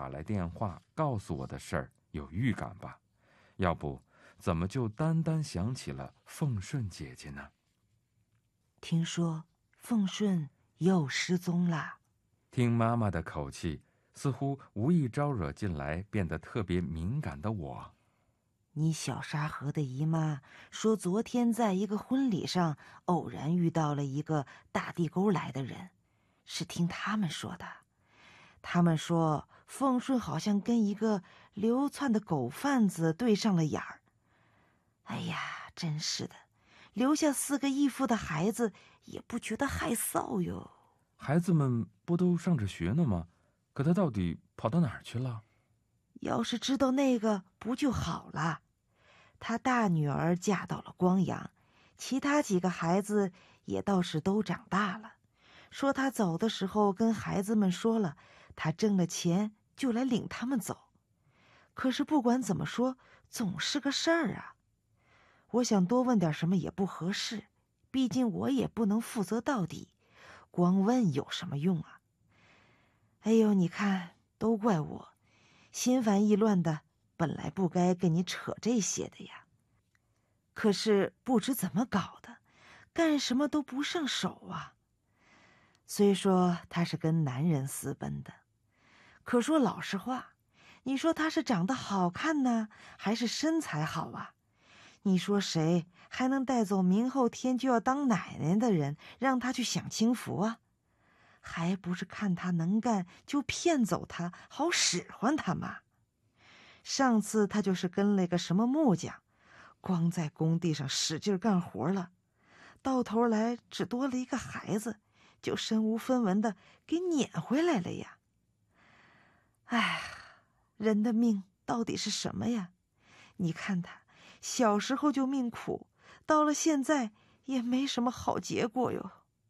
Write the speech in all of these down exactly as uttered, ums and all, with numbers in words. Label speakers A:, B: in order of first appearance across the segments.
A: 打来电话告诉我的事儿有预感吧？要不怎么就单单想起了凤顺姐姐呢？
B: 听说凤顺又失踪了。
A: 听妈妈的口气，似乎无意招惹进来变得特别敏感的我。
B: 你小沙河的姨妈说，昨天在一个婚礼上偶然遇到了一个大地沟来的人，是听他们说的。他们说凤顺好像跟一个流窜的狗贩子对上了眼儿。哎呀，真是的，留下四个义父的孩子也不觉得害臊哟。
A: 孩子们不都上着学呢吗？可他到底跑到哪儿去了？
B: 要是知道那个不就好了。他大女儿嫁到了光阳，其他几个孩子也倒是都长大了。说他走的时候跟孩子们说了，他挣了钱就来领他们走。可是不管怎么说，总是个事儿啊。我想多问点什么也不合适，毕竟我也不能负责到底，光问有什么用啊？哎呦，你看，都怪我，心烦意乱的，本来不该跟你扯这些的呀。可是不知怎么搞的，干什么都不上手啊。虽说他是跟男人私奔的，可说老实话，你说他是长得好看呢，还是身材好啊？你说谁还能带走明后天就要当奶奶的人，让他去享清福啊？还不是看他能干就骗走他，好使唤他嘛。上次他就是跟了个什么木匠，光在工地上使劲干活了，到头来只多了一个孩子，就身无分文的给撵回来了呀。哎，人的命到底是什么呀？你看他小时候就命苦，到了现在也没什么好结果哟。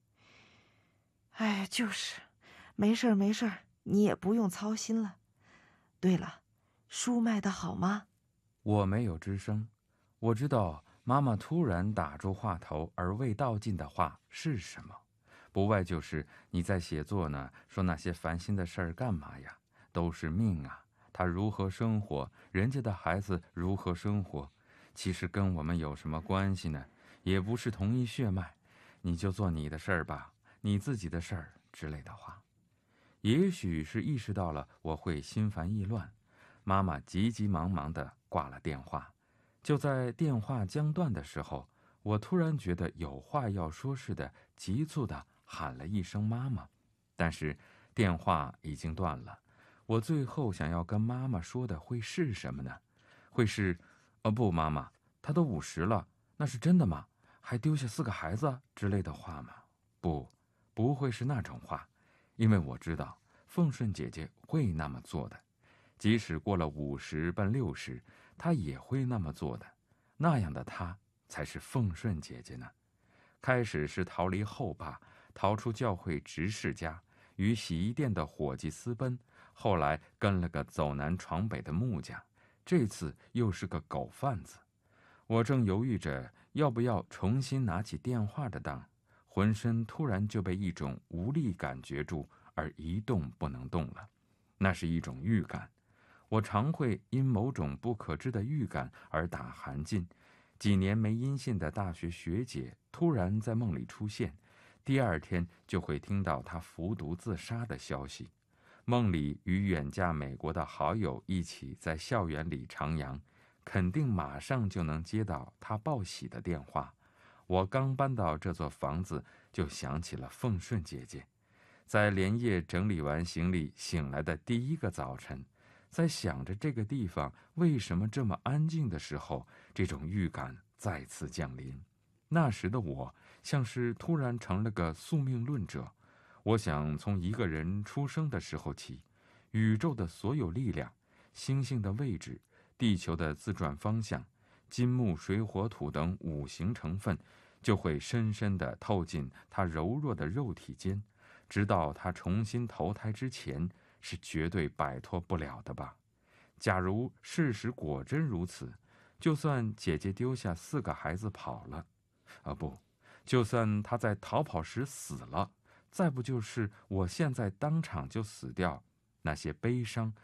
B: 哎，就是，没事儿没事儿，你也不用操心了。对了，书卖得好吗？
A: 我没有吱声。我知道妈妈突然打住话头而未道尽的话是什么，不外就是你在写作呢，说那些烦心的事儿干嘛呀？都是命啊，他如何生活，人家的孩子如何生活，其实跟我们有什么关系呢？也不是同一血脉，你就做你的事儿吧，你自己的事儿之类的话。也许是意识到了我会心烦意乱，妈妈急急忙忙地挂了电话。就在电话将断的时候，我突然觉得有话要说似的，急促地喊了一声妈妈。但是电话已经断了，我最后想要跟妈妈说的会是什么呢？会是呃不，妈妈，她都五十了，那是真的吗？还丢下四个孩子之类的话吗？不，不会是那种话，因为我知道凤顺姐姐会那么做的，即使过了五十奔六十，她也会那么做的。那样的她才是凤顺姐姐呢。开始是逃离后爸，逃出教会执事家，与洗衣店的伙计私奔，后来跟了个走南闯北的木匠，这次又是个狗贩子。我正犹豫着要不要重新拿起电话的当，浑身突然就被一种无力感攫住，而一动不能动了。那是一种预感，我常会因某种不可知的预感而打寒噤。几年没音信的大学学姐突然在梦里出现，第二天就会听到她服毒自杀的消息。梦里与远嫁美国的好友一起在校园里徜徉，肯定马上就能接到她报喜的电话。我刚搬到这座房子，就想起了凤顺姐姐。在连夜整理完行李醒来的第一个早晨，在想着这个地方为什么这么安静的时候，这种预感再次降临。那时的我像是突然成了个宿命论者，我想从一个人出生的时候起，宇宙的所有力量，星星的位置，地球的自转方向，金木水火土等五行成分，就会深深地透进他柔弱的肉体间，直到他重新投胎之前，是绝对摆脱不了的吧。假如事实果真如此，就算姐姐丢下四个孩子跑了，啊不，就算她在逃跑时死了，再不就是我现在当场就死掉，那些悲伤